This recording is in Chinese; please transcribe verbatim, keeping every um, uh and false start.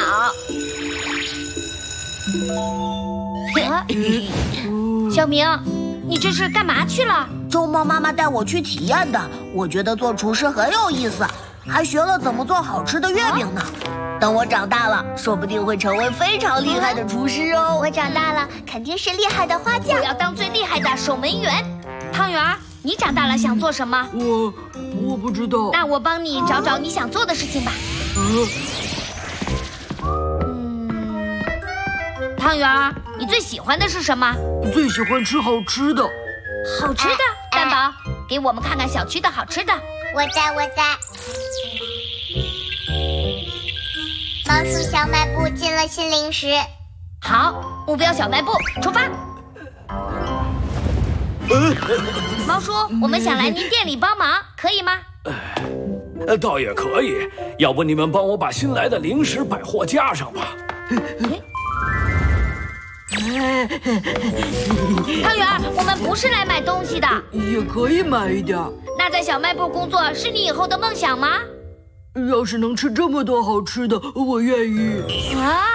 啊、小明，你这是干嘛去了？ 周末妈妈带我去体验的，我觉得做厨师很有意思，还学了怎么做好吃的月饼呢。等我长大了，说不定会成为非常厉害的厨师哦。 我长大了，肯定是厉害的花匠。 我要当最厉害的守门员。汤圆，你长大了想做什么？ 我我不知道。 那我帮你找找你想做的事情吧。 嗯。 嗯，汤圆，你最喜欢的是什么？ 最喜欢吃好吃的。 好吃的？蛋宝，给我们看看小区的好吃的。 我在，我在。猫叔小卖部进了新零食。 好，目标小卖部出发。猫叔，我们想来您店里帮忙，可以吗？ 呃，倒也可以。要不你们帮我把新来的零食摆货架上吧。 汤圆，我们不是来买东西的。 也可以买一点。 那在小卖部工作是你以后的梦想吗？ 要是能吃这么多好吃的，我愿意。 啊！